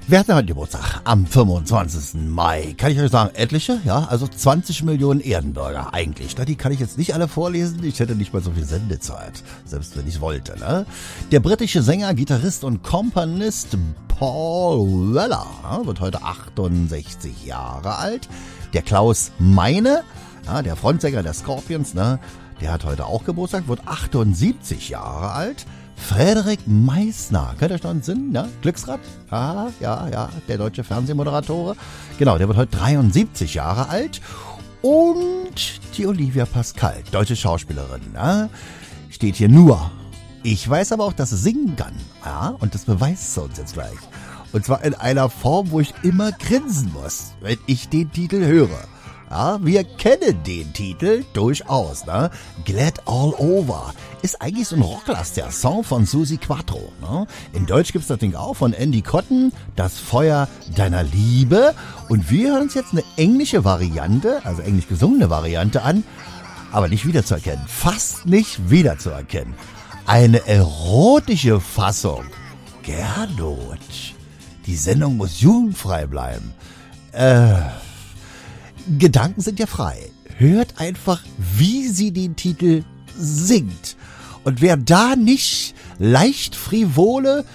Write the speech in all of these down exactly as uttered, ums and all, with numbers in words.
Wer hat denn heute Geburtstag? Am fünfundzwanzigsten Mai. Kann ich euch sagen, etliche? Ja, also zwanzig Millionen Erdenbürger eigentlich. Die kann ich jetzt nicht alle vorlesen. Ich hätte nicht mal so viel Sendezeit. Selbst wenn ich wollte, ne? Der britische Sänger, Gitarrist und Komponist Paul Weller wird heute achtundsechzig Jahre alt. Der Klaus Meine, ja, der Frontsänger der Scorpions, ne? Der hat heute auch Geburtstag, wird achtundsiebzig Jahre alt. Frederik Meissner, könnt ihr euch noch entsinnen, ne? Glücksrad? Ah, ja, ja, der deutsche Fernsehmoderator. Genau, der wird heute dreiundsiebzig Jahre alt. Und die Olivia Pascal, deutsche Schauspielerin, ne? Steht hier nur. Ich weiß aber auch, dass sie singen kann, ja? Und das beweist sie uns jetzt gleich. Und zwar in einer Form, wo ich immer grinsen muss, wenn ich den Titel höre. Ja, wir kennen den Titel durchaus, ne? Glad All Over ist eigentlich so ein rocklastiger Song von Susi Quattro, ne? In Deutsch gibt's das Ding auch von Andy Cotton, Das Feuer deiner Liebe. Und wir hören uns jetzt eine englische Variante, also englisch gesungene Variante an, aber nicht wiederzuerkennen, fast nicht wiederzuerkennen. Eine erotische Fassung. Gernot, die Sendung muss jugendfrei bleiben. Äh... Gedanken sind ja frei. Hört einfach, wie sie den Titel singt. Und wer da nicht leicht frivole,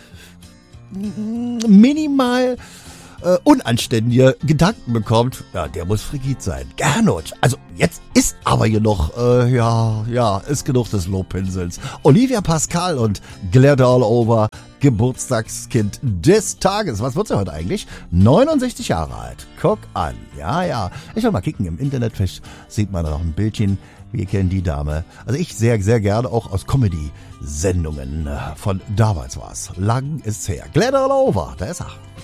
minimal äh, unanständige Gedanken bekommt, ja, der muss frigid sein. Gernot. Also jetzt ist aber hier noch, äh, ja, ja, ist genug des Lobpinsels. Olivia Pascal und Glad All Over, Geburtstagskind des Tages. Was wird sie heute eigentlich? neunundsechzig Jahre alt. Guck an. Ja, ja. Ich will mal kicken im Internet. Vielleicht sieht man da noch ein Bildchen. Wir kennen die Dame. Also ich sehr, sehr gerne auch aus Comedy-Sendungen. Von damals war's. Lang ist's her. Glad All Over. Da ist er.